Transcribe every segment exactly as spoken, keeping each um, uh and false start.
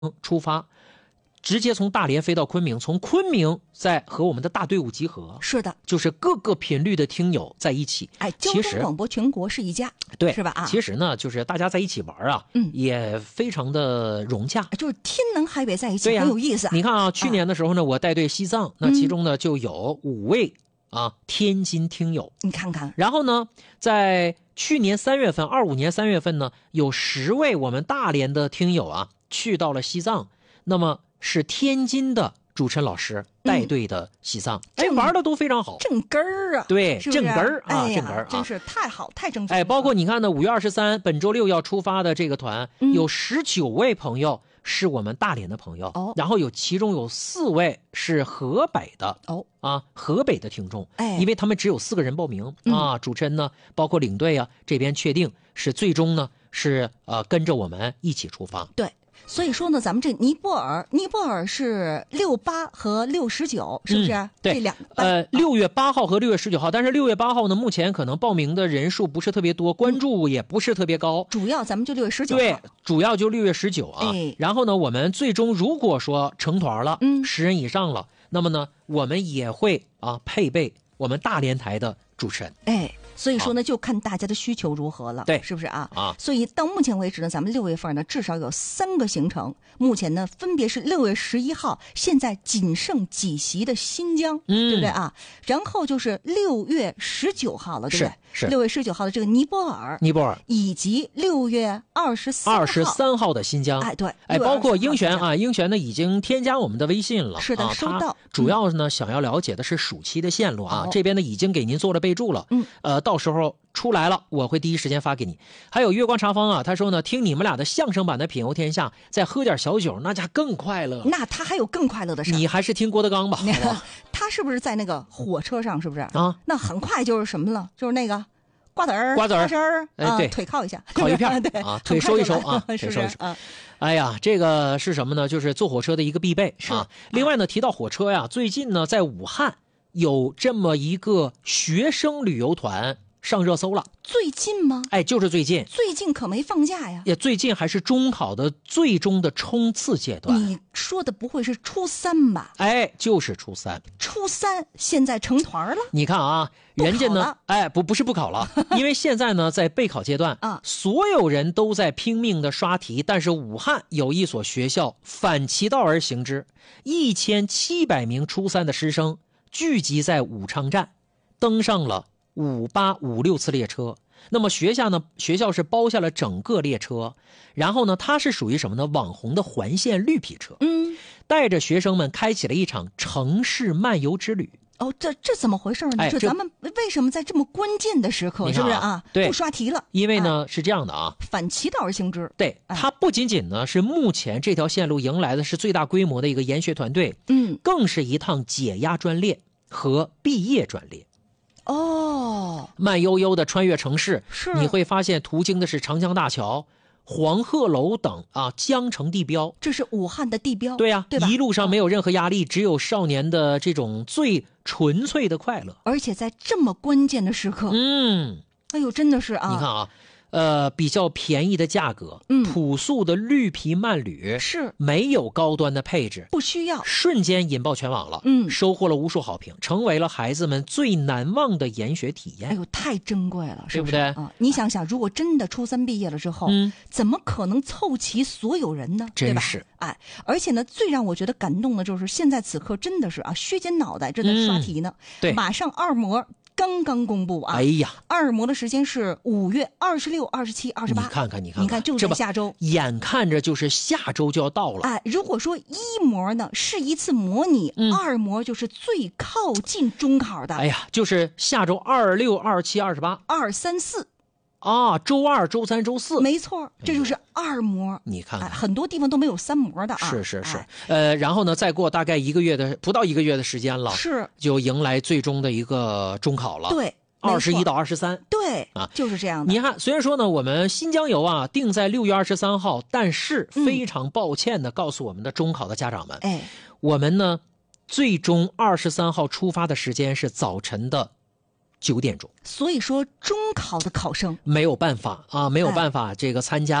出发，直接从大连飞到昆明，从昆明再和我们的大队伍集合。 是的， 就是各个频率的听友在一起。 哎，交通广播全国是一家， 对， 是吧？啊， 其实呢，就是大家在一起玩啊， 嗯， 也非常的融洽， 就是天南海北在一起， 对呀， 很有意思、啊。 你看啊，去年的时候呢，啊、我带队西藏，那其中呢、嗯、就有五位啊天津听友， 你看看。 然后呢，在去年三月份，二五年三月份呢，有十位我们大连的听友啊去到了西藏，那么是天津的主持人老师带队的西藏，嗯、哎，玩的都非常好， 正根儿啊， 对， 是不是正根儿啊， 哎、 正根儿啊， 真是太好，太正宗。 哎，包括你看呢，五月二十三，本周六要出发的这个团， 嗯、 有十九位朋友是我们大连的朋友， 哦， 然后有其中有四位是河北的， 哦， 啊，河北的听众， 哎， 因为他们只有四个人报名、 嗯、 啊，主持人呢，包括领队啊，这边确定是最终呢是呃跟着我们一起出发， 对。所以说呢，咱们这尼泊尔，尼泊尔是六八和六十九，是不是？ 嗯、对， 这两呃，六月八号和六月十九号，但是六月八号呢，目前可能报名的人数不是特别多，关注也不是特别高。 主要咱们就六月十九号。 对，主要就六月十九啊。 哎、 然后呢，我们最终如果说成团了， 嗯， 十人以上了，那么呢，我们也会啊配备我们大连台的主持人。 哎。所以说呢，就看大家的需求如何了， 对， 是不是啊？ 啊， 所以到目前为止呢，咱们六月份呢至少有三个行程，目前呢分别是六月十一号，现在仅剩几席的新疆， 嗯， 对不对啊？然后就是六月十九号了，对不对？ 是六月十九号的这个尼泊尔， 尼泊尔， 以及六月二十三二十三号的新疆， 哎，对， 哎，包括英璇啊，英璇呢已经添加我们的微信了， 是的， 啊、 收到。 主要呢、嗯、想要了解的是暑期的线路啊， 哦、 这边呢已经给您做了备注了， 嗯， 呃，到时候出来了我会第一时间发给你。还有月光茶坊啊，他说呢，听你们俩的相声版的品游天下，再喝点小酒，那家更快乐。 那他还有更快乐的事， 你还是听郭德纲吧，好不好？ 他是不是在那个火车上？是不是啊？ 那很快就是什么了？就是那个。瓜子儿， 瓜子儿， 哎， 对， 腿靠一下， 烤一片， 对啊，腿收一收啊， 腿收一收啊。 哎呀，这个是什么呢？就是坐火车的一个必备啊。另外呢，提到火车呀，最近呢，在武汉有这么一个学生旅游团上热搜了。 最近吗？ 哎，就是最近。 最近可没放假呀。 也最近还是中考的最终的冲刺阶段。 你说的不会是初三吧？ 哎，就是初三。 初三现在成团了。 你看啊，人家呢，哎，不不是不考了，因为现在呢在备考阶段啊， 所有人都在拼命的刷题，但是武汉有一所学校反其道而行之，一千七百名初三的师生聚集在武昌站，登上了五八五六次列车。那么学校呢？学校是包下了整个列车，然后呢，它是属于什么呢？网红的环线绿皮车， 嗯， 带着学生们开启了一场城市漫游之旅。 哦，这这怎么回事呢？ 哎， 这咱们为什么在这么关键的时刻，是不是啊？ 对， 不刷题了， 因为呢、 哎、 是这样的啊， 反其道而行之。 对， 哎、 它不仅仅呢是目前这条线路迎来的是最大规模的一个研学团队， 嗯， 更是一趟解压专列和毕业专列。 哦， 慢悠悠的穿越城市， 是你会发现途经的是长江大桥、黄鹤楼等啊江城地标， 这是武汉的地标。 对呀、啊， 对吧？ 一路上没有任何压力，只有少年的这种最纯粹的快乐， 而且在这么关键的时刻， 嗯， 哎呦，真的是啊！ 你看啊。呃，比较便宜的价格， 嗯， 朴素的绿皮慢旅是没有高端的配置， 不需要， 瞬间引爆全网了， 嗯， 收获了无数好评，成为了孩子们最难忘的研学体验。 哎呦，太珍贵了，是不是？ 对不对啊？你想想，如果真的初三毕业了之后， 嗯， 怎么可能凑齐所有人呢？ 真是， 对吧？哎，而且呢，最让我觉得感动的就是现在此刻真的是啊，削尖脑袋正在刷题呢， 嗯、对， 马上二模。刚刚公布啊！ 哎呀， 二模的时间是五月二十六、二十七、二十八。 你看看，你看看， 你看就在下周， 眼看着就是下周就要到了。 哎，如果说一模呢是一次模拟， 嗯、 二模就是最靠近中考的。 哎呀，就是下周二六、二七、二十八、 二三四。 啊，周二、周三、周四， 没错，这就是二模。 你看看、 哎，很多地方都没有三模的啊。 是是是， 哎、 呃，然后呢，再过大概一个月的不到一个月的时间了， 是就迎来最终的一个中考了。 对， 二十一到二十三。 对啊， 就是这样的。 你看，虽然说呢，我们新疆游啊定在六月二十三号，但是非常抱歉的告诉我们的中考的家长们， 哎、嗯， 我们呢最终二十三号出发的时间是早晨的九点钟， 所以说中考的考生没有办法啊，没有办法这个参加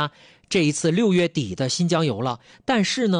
这一次六月底的新疆游了，但是呢